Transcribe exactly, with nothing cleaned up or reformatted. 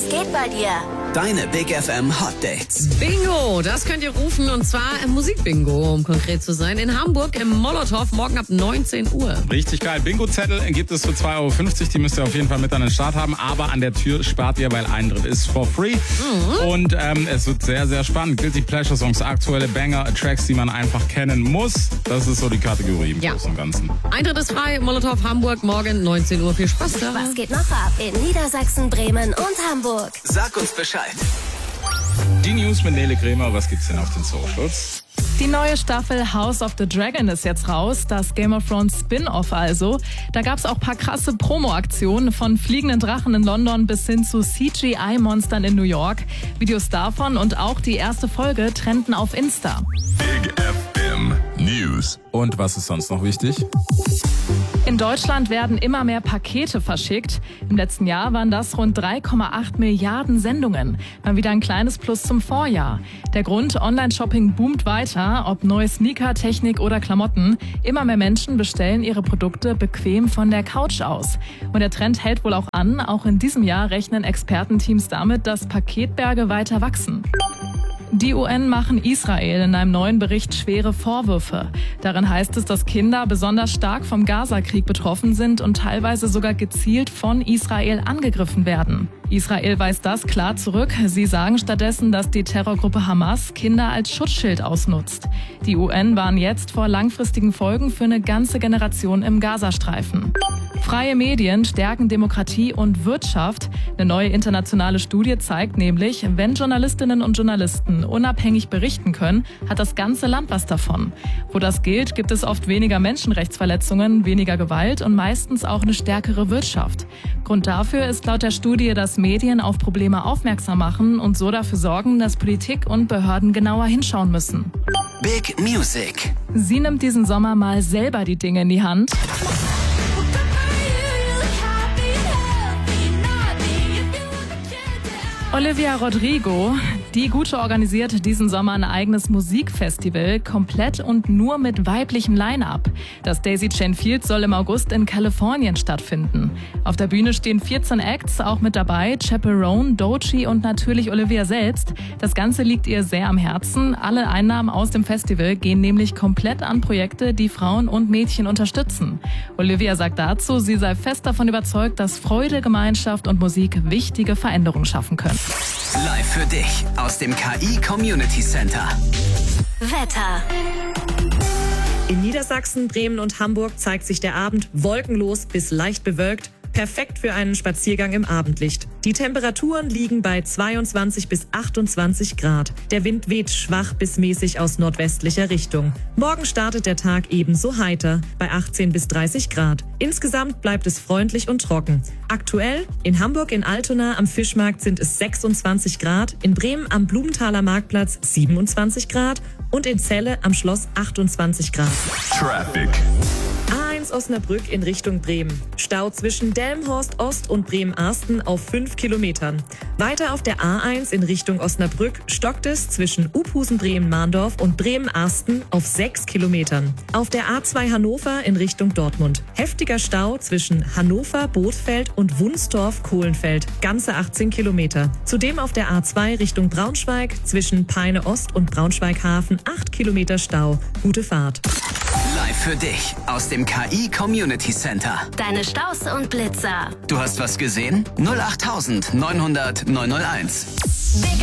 geht bei dir? Deine Big F M Hot Dates. Bingo, das könnt ihr rufen und zwar im Musikbingo, um konkret zu sein. In Hamburg im Molotow, morgen ab neunzehn Uhr. Richtig geil. Bingo-Zettel gibt es für zwei Euro fünfzig. Die müsst ihr auf jeden Fall mit an den Start haben. Aber an der Tür spart ihr, weil Eintritt ist for free. Mhm. Und ähm, es wird sehr, sehr spannend. Guilty Pleasure Songs, aktuelle Banger, Tracks, die man einfach kennen muss. Das ist so die Kategorie im Ja. Großen und Ganzen. Eintritt ist frei, Molotow Hamburg, morgen neunzehn Uhr. Viel Spaß da. Was geht noch ab in Niedersachsen, Bremen und Hamburg? Sag uns Bescheid. Die News mit Nele Krämer. Was gibt's denn auf den Socials? Die neue Staffel House of the Dragon ist jetzt raus, das Game of Thrones Spin-Off also. Da gab's auch ein paar krasse Promo-Aktionen, von fliegenden Drachen in London bis hin zu C G I-Monstern in New York. Videos davon und auch die erste Folge trennten auf Insta. Big F M News. Und was ist sonst noch wichtig? In Deutschland werden immer mehr Pakete verschickt. Im letzten Jahr waren das rund drei Komma acht Milliarden Sendungen. Mal wieder ein kleines Plus zum Vorjahr. Der Grund, Online-Shopping boomt weiter, ob neue Sneaker, Technik oder Klamotten. Immer mehr Menschen bestellen ihre Produkte bequem von der Couch aus. Und der Trend hält wohl auch an. Auch in diesem Jahr rechnen Expertenteams damit, dass Paketberge weiter wachsen. Die U N machen Israel in einem neuen Bericht schwere Vorwürfe. Darin heißt es, dass Kinder besonders stark vom Gaza-Krieg betroffen sind und teilweise sogar gezielt von Israel angegriffen werden. Israel weist das klar zurück. Sie sagen stattdessen, dass die Terrorgruppe Hamas Kinder als Schutzschild ausnutzt. Die U N warnen jetzt vor langfristigen Folgen für eine ganze Generation im Gazastreifen. Freie Medien stärken Demokratie und Wirtschaft. Eine neue internationale Studie zeigt nämlich, wenn Journalistinnen und Journalisten unabhängig berichten können, hat das ganze Land was davon. Wo das gilt, gibt es oft weniger Menschenrechtsverletzungen, weniger Gewalt und meistens auch eine stärkere Wirtschaft. Grund dafür ist laut der Studie, dass Medien auf Probleme aufmerksam machen und so dafür sorgen, dass Politik und Behörden genauer hinschauen müssen. Big Music. Sie nimmt diesen Sommer mal selber die Dinge in die Hand. Olivia Rodrigo, die Gute organisiert diesen Sommer ein eigenes Musikfestival, komplett und nur mit weiblichem Line-Up. Das Daisy Chain Field soll im August in Kalifornien stattfinden. Auf der Bühne stehen vierzehn Acts, auch mit dabei Chaperone, Doechii und natürlich Olivia selbst. Das Ganze liegt ihr sehr am Herzen. Alle Einnahmen aus dem Festival gehen nämlich komplett an Projekte, die Frauen und Mädchen unterstützen. Olivia sagt dazu, sie sei fest davon überzeugt, dass Freude, Gemeinschaft und Musik wichtige Veränderungen schaffen können. Live für dich aus dem K I Community Center. Wetter. In Niedersachsen, Bremen und Hamburg zeigt sich der Abend wolkenlos bis leicht bewölkt. Perfekt für einen Spaziergang im Abendlicht. Die Temperaturen liegen bei zweiundzwanzig bis achtundzwanzig Grad. Der Wind weht schwach bis mäßig aus nordwestlicher Richtung. Morgen startet der Tag ebenso heiter, bei achtzehn bis dreißig Grad. Insgesamt bleibt es freundlich und trocken. Aktuell in Hamburg in Altona am Fischmarkt sind es sechsundzwanzig Grad, in Bremen am Blumenthaler Marktplatz siebenundzwanzig Grad und in Celle am Schloss achtundzwanzig Grad. Traffic. A eins Osnabrück in Richtung Bremen. Stau zwischen Delmenhorst Ost und Bremen-Arsten auf fünf Kilometern. Weiter auf der A eins in Richtung Osnabrück stockt es zwischen Uphusen-Bremen-Mahndorf und Bremen-Arsten auf sechs Kilometern. Auf der A zwei Hannover in Richtung Dortmund. Heftiger Stau zwischen Hannover, Bothfeld und Wunstorf-Kohlenfeld. Ganze achtzehn Kilometer. Zudem auf der A zwei Richtung Braunschweig zwischen Peine Ost und Braunschweig-Hafen acht Kilometer Stau. Gute Fahrt. Live für dich aus dem K I Community Center. Deine Staus und Blitzer. Du hast was gesehen? null acht neunhundert neunhunderteins.